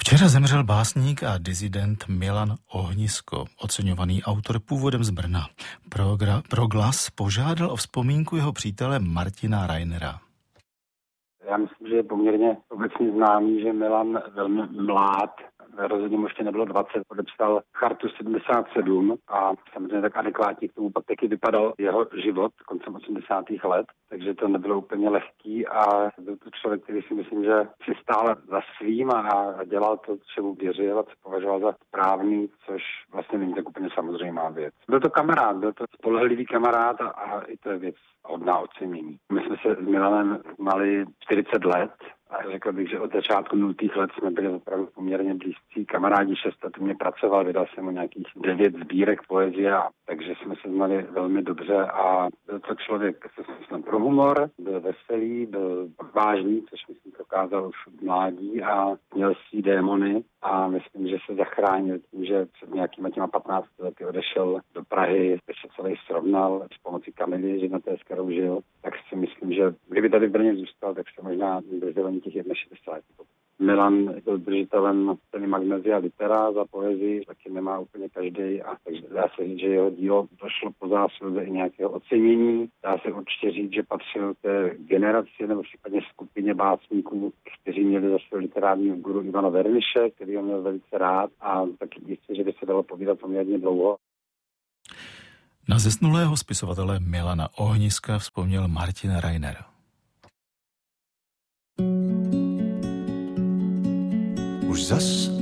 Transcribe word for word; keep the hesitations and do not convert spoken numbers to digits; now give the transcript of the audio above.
Včera zemřel básník a disident Milan Ohnisko, oceňovaný autor původem z Brna. Pro, gra, pro Glas požádal o vzpomínku jeho přítele Martina Rainera. Já myslím, že je poměrně obecně známý, že Milan velmi mlád, rozhodně mu ještě nebylo dvacet, podepsal chartu sedmdesát sedm a samozřejmě tak adekvátně k tomu pak taky vypadal jeho život koncem osmdesátých let, takže to nebylo úplně lehký a byl to člověk, který si myslím, že si stál za svým a dělal to, čemu věřil a co považoval za správný, což vlastně není tak úplně samozřejmá věc. Byl to kamarád, byl to spolehlivý kamarád a, a i to je věc hodná ocenění. My jsme se s Milanem mali čtyřicet let a řekl bych, že od začátku nultých let jsme byli opravdu poměrně blízcí kamarádi. Šest let mě pracoval, vydal jsem mu nějakých devět sbírek poezie, a takže jsme se znali velmi dobře a byl to člověk se smyslem pro humor, byl veselý, byl vážný, což myslím prokázal už v mládí a měl svý démony a myslím, že se zachránil tím, že před nějakýma těma patnácti lety odešel do Prahy, kde se celý srovnal s pomocí Kamily, ženaté, s kterou žil, tak si myslím, že kdyby tady v Brně zůstal, tak se možná držel ani těch šedesát jedna. Milan byl držitelem ceny Magnesia Litera za poezii, taky nemá úplně každý, a takže dá se říct, že jeho dílo došlo po zásluze i nějakého ocenění. Dá se určitě říct, že patřil té generaci nebo případně skupině básníků, kteří měli za svého literárního guru Ivana Verniše, který ho měl velice rád, a taky jistě, že by se dalo povídat poměrně dlouho. Na zesnulého spisovatele Milana Ohniska vzpomněl Martin Rainer. Už zas